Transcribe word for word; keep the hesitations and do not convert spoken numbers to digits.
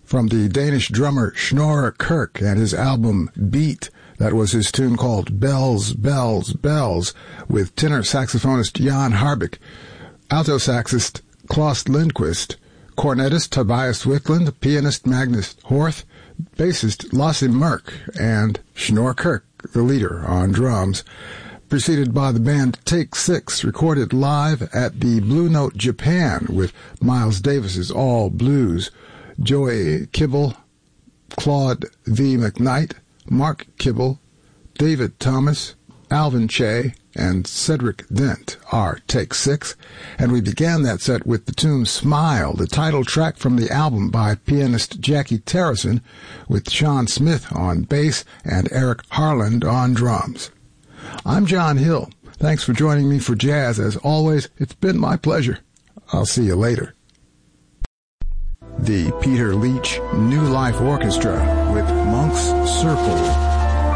from the Danish drummer Snorre Kirk and his album Beat. That was his tune called Bells, Bells, Bells, with tenor saxophonist Jan Harbik, alto saxist Klaus Lindquist, cornetist Tobias Wickland, pianist Magnus Horth, bassist Lasse Merck, and Snorre Kirk, the leader, on drums, preceded by the band Take Six, recorded live at the Blue Note Japan with Miles Davis's All Blues, Joey Kibble, Claude V. McKnight, Mark Kibble, David Thomas, Alvin Che, and Cedric Dent are Take Six, and we began that set with the tune Smile, the title track from the album by pianist Jackie Terrison, with Sean Smith on bass and Eric Harland on drums. I'm John Hill. Thanks for joining me for jazz. As always, it's been my pleasure. I'll see you later. The Peter Leach New Life Orchestra with Monk's Circle.